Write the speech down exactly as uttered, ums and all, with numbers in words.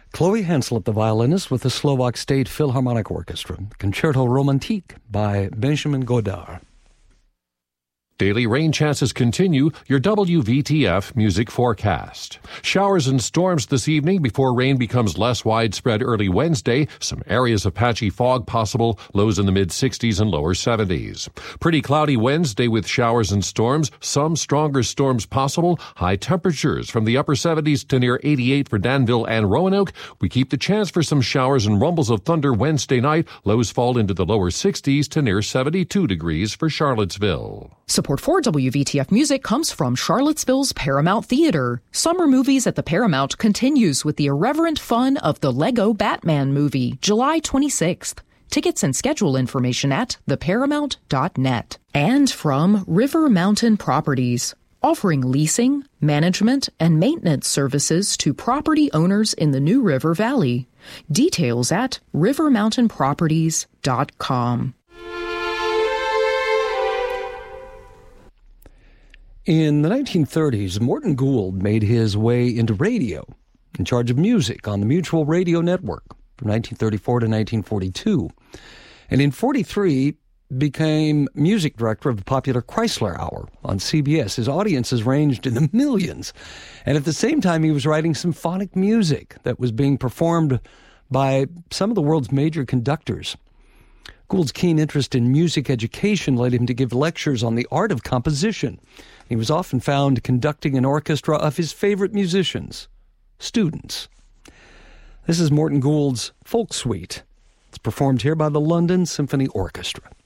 Chloe Henslett, the violinist with the Slovak State Philharmonic Orchestra. Concerto Romantique by Benjamin Godard. Daily rain chances continue. Your W V T F music forecast. Showers and storms this evening before rain becomes less widespread early Wednesday. Some areas of patchy fog possible. Lows in the mid-sixties and lower seventies. Pretty cloudy Wednesday with showers and storms. Some stronger storms possible. High temperatures from the upper seventies to near eighty-eight for Danville and Roanoke. We keep the chance for some showers and rumbles of thunder Wednesday night. Lows fall into the lower sixties to near seventy-two degrees for Charlottesville. Support for W V T F Music comes from Charlottesville's Paramount Theater. Summer Movies at the Paramount continues with the irreverent fun of the Lego Batman movie, July twenty-sixth. Tickets and schedule information at the paramount dot net. And from River Mountain Properties, offering leasing, management, and maintenance services to property owners in the New River Valley. Details at river mountain properties dot com. In the nineteen thirties, Morton Gould made his way into radio, in charge of music on the Mutual Radio Network from nineteen thirty-four to nineteen forty-two. And in forty-three, became music director of the popular Chrysler Hour on C B S. His audiences ranged in the millions. And at the same time, he was writing symphonic music that was being performed by some of the world's major conductors. Gould's keen interest in music education led him to give lectures on the art of composition. He was often found conducting an orchestra of his favorite musicians, students. This is Morton Gould's Folk Suite. It's performed here by the London Symphony Orchestra.